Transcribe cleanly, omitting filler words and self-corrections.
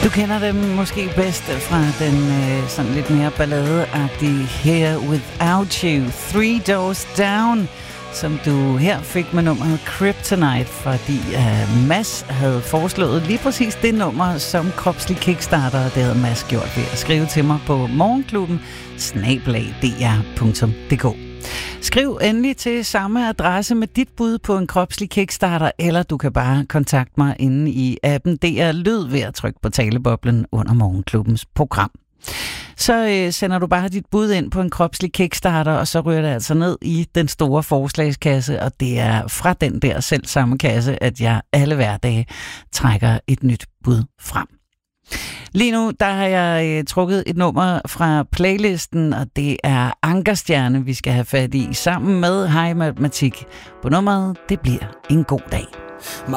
Du kender dem måske bedst fra den sådan lidt mere balladeagtige Here Without You, Three Doors Down, som du her fik med nummeret Kryptonite, fordi Mads havde foreslået lige præcis det nummer som kropslig kickstarter, det havde Mads gjort ved at skrive til mig på morgenklubben@dr.dk. Skriv endelig til samme adresse med dit bud på en kropslig kickstarter, eller du kan bare kontakte mig inde i appen DR Lyd ved at trykke på taleboblen under Morgenklubbens program. Så sender du bare dit bud ind på en kropslig kickstarter, og så ryger det altså ned i den store forslagskasse, og det er fra den der selv samme kasse, at jeg alle hverdage trækker et nyt bud frem. Lige nu, der har jeg trukket et nummer fra playlisten, og det er Ankerstjerne, vi skal have fat i sammen med High Matematik. På nummeret, det bliver en god dag.